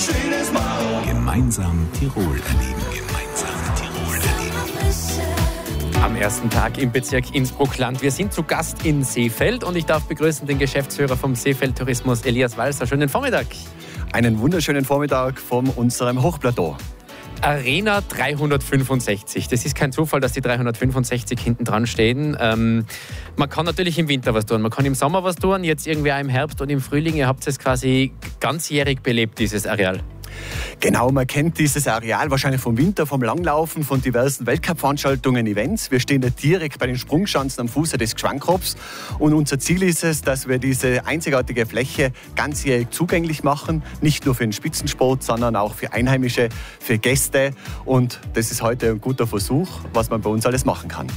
schönes Mal. Gemeinsam Tirol erleben. Am ersten Tag im Bezirk Innsbruck-Land. Wir sind zu Gast in Seefeld und ich darf begrüßen den Geschäftsführer vom Seefeld Tourismus, Elias Walser. Schönen Vormittag. Einen wunderschönen Vormittag von unserem Hochplateau. Arena 365. Das ist kein Zufall, dass die 365 hinten dran stehen. Man kann natürlich im Winter was tun, man kann im Sommer was tun, jetzt irgendwie auch im Herbst und im Frühling. Ihr habt es quasi ganzjährig belebt, dieses Areal. Genau, man kennt dieses Areal wahrscheinlich vom Winter, vom Langlaufen, von diversen Weltcup-Veranstaltungen, Events. Wir stehen da direkt bei den Sprungschanzen am Fuße des Gschwandkopfs und unser Ziel ist es, dass wir diese einzigartige Fläche ganzjährig zugänglich machen, nicht nur für den Spitzensport, sondern auch für Einheimische, für Gäste, und das ist heute ein guter Versuch, was man bei uns alles machen kann.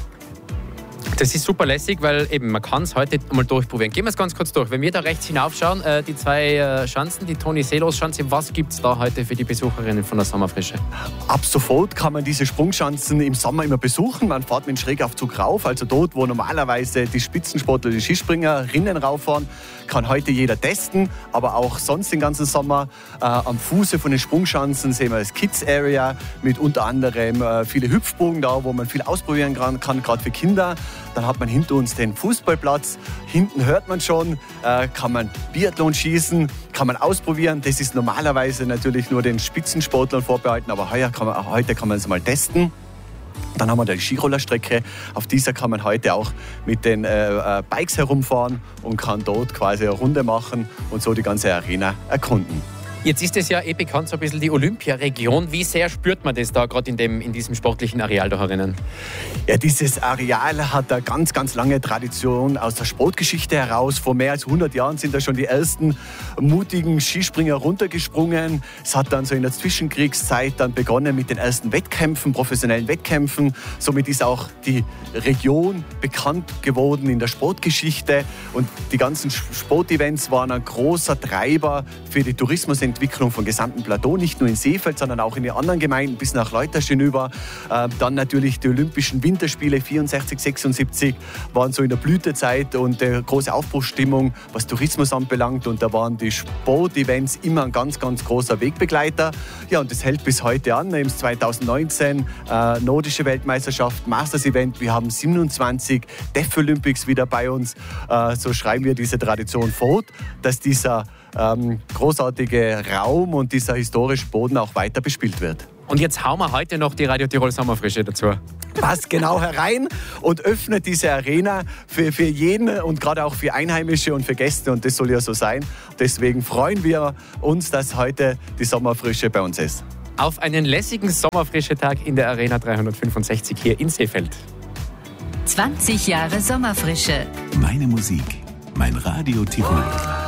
Das ist super lässig, weil eben man kann es heute mal durchprobieren. Gehen wir es ganz kurz durch. Wenn wir da rechts hinaufschauen, die zwei Schanzen, die Toni-Seelos-Schanze, was gibt es da heute für die Besucherinnen von der Sommerfrische? Ab sofort kann man diese Sprungschanzen im Sommer immer besuchen. Man fährt mit dem Schrägaufzug rauf, also dort, wo normalerweise die Spitzensportler, die Skispringerinnen rauffahren, kann heute jeder testen, aber auch sonst den ganzen Sommer. Am Fuße von den Sprungschanzen sehen wir das Kids Area mit unter anderem viele Hüpfburgen da, wo man viel ausprobieren kann, gerade für Kinder. Dann hat man hinter uns den Fußballplatz. Hinten hört man schon, kann man Biathlon schießen, kann man ausprobieren. Das ist normalerweise natürlich nur den Spitzensportlern vorbehalten, aber heute kann man es mal testen. Dann haben wir die Skirollerstrecke. Auf dieser kann man heute auch mit den Bikes herumfahren und kann dort quasi eine Runde machen und so die ganze Arena erkunden. Jetzt ist es ja bekannt, so ein bisschen die Olympiaregion. Wie sehr spürt man das da gerade in diesem sportlichen Areal da herinnen? Ja, dieses Areal hat eine ganz, ganz lange Tradition aus der Sportgeschichte heraus. Vor mehr als 100 Jahren sind da schon die ersten mutigen Skispringer runtergesprungen. Es hat dann so in der Zwischenkriegszeit dann begonnen mit den ersten Wettkämpfen, professionellen Wettkämpfen. Somit ist auch die Region bekannt geworden in der Sportgeschichte. Und die ganzen Sportevents waren ein großer Treiber für die Tourismusentwicklung vom gesamten Plateau, nicht nur in Seefeld, sondern auch in den anderen Gemeinden bis nach Leutasch hinüber. Dann natürlich die Olympischen Winterspiele 64, 76 waren so in der Blütezeit und große Aufbruchsstimmung, was Tourismus anbelangt. Und da waren die Sportevents immer ein ganz, ganz großer Wegbegleiter. Ja, und das hält bis heute an. Im 2019 Nordische Weltmeisterschaft, Masters-Event. Wir haben 27 Deaf Olympics wieder bei uns. So schreiben wir diese Tradition fort, dass dieser großartige Raum und dieser historische Boden auch weiter bespielt wird. Und jetzt hauen wir heute noch die Radio Tirol Sommerfrische dazu. Passt genau herein und öffnet diese Arena für jeden und gerade auch für Einheimische und für Gäste, und das soll ja so sein. Deswegen freuen wir uns, dass heute die Sommerfrische bei uns ist. Auf einen lässigen Sommerfrische-Tag in der Arena 365 hier in Seefeld. 20 Jahre Sommerfrische. Meine Musik, mein Radio Tirol.